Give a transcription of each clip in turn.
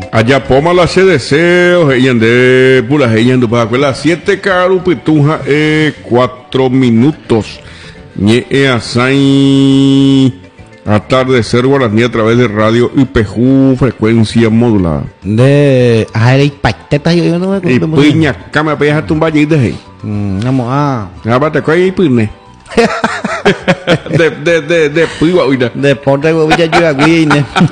Allá poma la CDC, ojeyan de pura jeyan para las 7 carupitunja 4 minutos. Ñe asai atardecer guaraní a través de radio IPJ frecuencia modulada. De aire pateta yo no me acuerdo. Y piña cama peja tumba de hey. Vamos a. Abate coi y pine. De piwa uida. De porta huevilla yo aquí.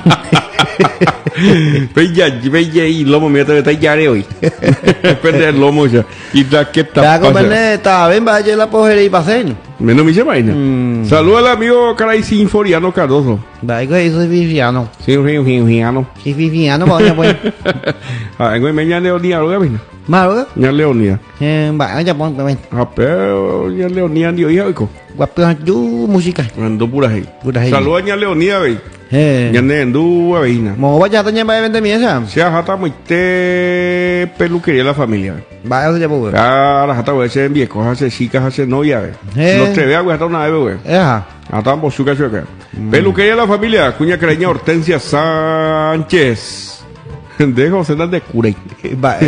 Bella y lomo mira te está yare hoy. Perde el lomo ya. Y da que está. Ya comerle está bien vaya la pojera y pasen. Menos me vaina. Saludos al amigo Caray Sinforiano Cardoso. Vaya que soy Viviano. Sí, Viviano. Sí, Viviano, vaya pues. Ah, en mañana Leonía, lo ven. Malo. Ya Leonía. Vaya ya pon también. Ah, pero ya Leonía dio hija hijo. Guapo yo música. Ando pura ahí. Saludos a ña Leonía, ve. Ya nendu aveina. Mo vaya taña va vende miesa. Se jata muy te peluquería la familia. Vaya se ya pues. Cara jata we se viejo, hace chicas, hace novia, ve. Los tres vea hasta una vez, we. Hasta ambos suca suca. Peluquería la familia, cuña creña Hortensia Sánchez. De José de Curey. Va,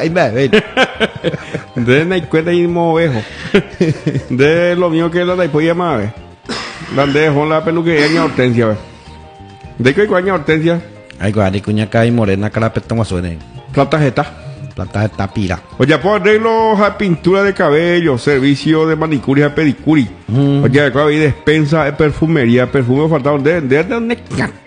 de Naicueta y Movejo. De lo mío que es la de Poya Mave. Donde dejó la peluquería Hortensia, ve. ¿De qué coña Hortensia? Ay, guardi, cuña cae morena, cara petón a suene. Plata jeta. Plata jeta pira. Oye, pues arreglos a pintura de cabello, servicio de manicuria, pedicuri. Oye, hay despensa de perfumería, perfume faltaron de donde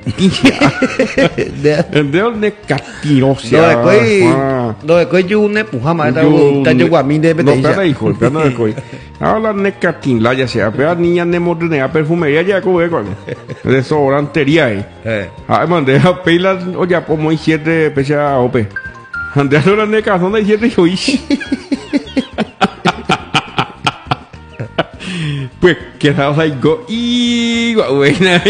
donde catirosia. Lo de coi yo ne pujama, está yo guamín de no está hijo, no de coi. Ahora necatin la ya sea, pero niña de modernidad perfumería ya como con desodorantería. Ah, mandé a pila, oye, pues muy 7 pecha OP. Ande a la neca, ¿dónde hay 7 hijos? Pues que estamos ahí go y buena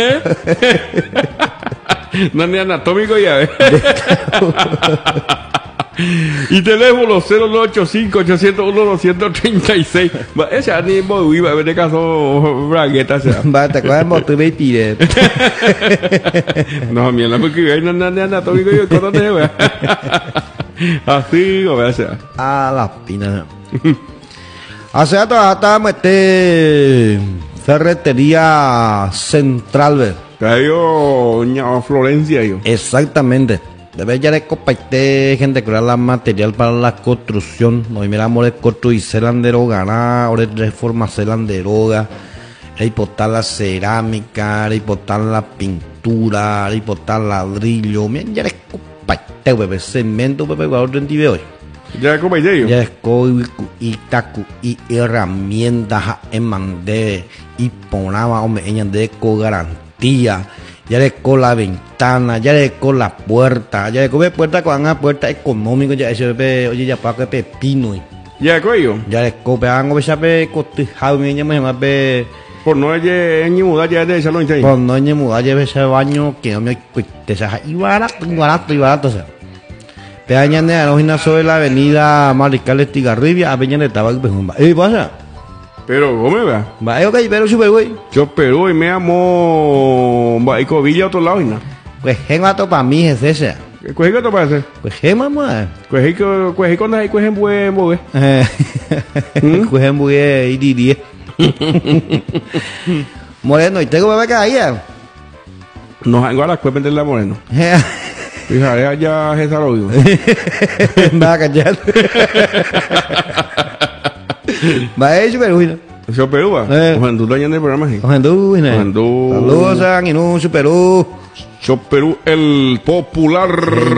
no ni anatómico ya ve. Y teléfono 0985-801-236. Ese ánimo iba a ver de caso bragueta sea. Va, te acuerdas moto de tire. No, mierda, porque hay no ni anatómico yo con dónde ve. Así o sea. A la pina. Hace hasta mete ferretería central, ve. Cayó ña Florencia yo. Exactamente. Debe ya de compartir gente que la material para la construcción. No miramos de construir celandero ganar, o de reforma celandero, reportar la cerámica, reportar la pintura, reportar ladrillo. Mira, ya de compartir, bebé, cemento, bebé, orden de hoy. Ya como yo. Ya escoy y tacu y herramientas en mande y ponaba hombre en de co garantía. Ya le con la ventana, ya le con la puerta, ya le con puerta con una puerta económica, ya ese bebé, oye ya para que pepino. Ya coyo. Ya le copian o sabe cotijado mi niña más be. Por no oye en muda ya de salón ya. Por no en muda ya ese baño que no me cueste, y barato, o sea. Peña de la lógica sobre la avenida Mariscal Estigarribia, a Peña de Tabaco Pejumba. Pasa. Pero, ¿cómo me va? Va, ok, pero super güey. Yo pero y me amo. Va, y cobilla a otro lado y nada. Pues gato para mí es ese. ¿Cuál gato para hacer? Pues mamá. Pues cuando hay cuejen buen bobe. Cuejen buen y diría. Moreno, ¿y tengo bebé que ahí? Nos hago a las cuevas de la Moreno. Fíjate, ya es lo vivo. Va a callar. Va eso, pero bueno. Eso Perú va. Ojalá tú en el programa así. Ojalá. Saludos a Inú, Perú. Yo Perú, el popular.